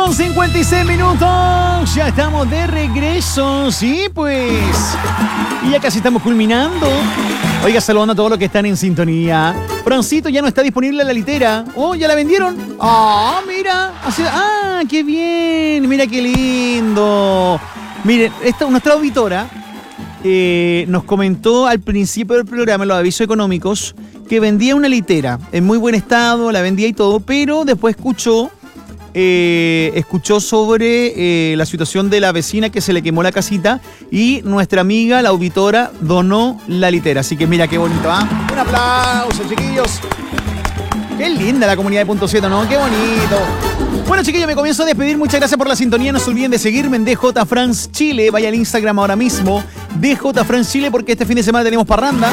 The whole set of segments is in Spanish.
8:56. Ya estamos de regreso. Sí, pues. Y ya casi estamos culminando. Oiga, saludando a todos los que están en sintonía. Francito ya no está disponible la litera. Oh, ¿ya la vendieron? Ah, mira. Qué bien. Mira qué lindo. Miren, nuestra auditora nos comentó al principio del programa, en los avisos económicos, que vendía una litera en muy buen estado, la vendía y todo, pero después escuchó sobre la situación de la vecina que se le quemó la casita y nuestra amiga, la auditora, donó la litera. Así que mira qué bonito, ¿ah? Un aplauso, chiquillos. Qué linda la comunidad de Punto 7, ¿no? Qué bonito. Bueno, chiquillos, me comienzo a despedir. Muchas gracias por la sintonía. No se olviden de seguirme en DJ France Chile. Vaya al Instagram ahora mismo, DJ France Chile, porque este fin de semana tenemos parranda.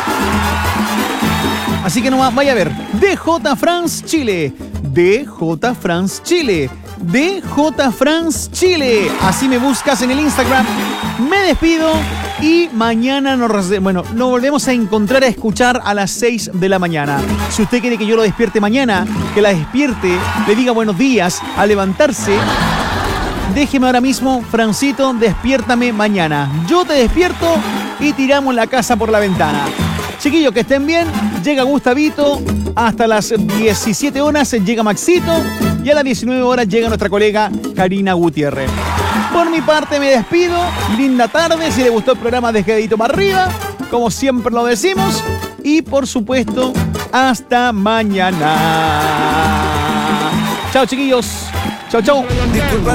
Así que nomás vaya a ver. DJ France Chile. DJ France Chile. DJ France Chile. Así me buscas en el Instagram. Me despido y mañana nos volvemos a encontrar, a escuchar a las 6 de la mañana. Si usted quiere que yo lo despierte mañana, que la despierte, le diga buenos días, a levantarse, déjeme ahora mismo, Francito, despiértame mañana. Yo te despierto y tiramos la casa por la ventana. Chiquillos, que estén bien. Llega Gustavito. Hasta las 17 horas llega Maxito. Y a las 19 horas llega nuestra colega Karina Gutiérrez. Por mi parte me despido. Linda tarde. Si les gustó el programa, dejadito para arriba, como siempre lo decimos. Y por supuesto, hasta mañana. Chao, chiquillos. Chao, chao.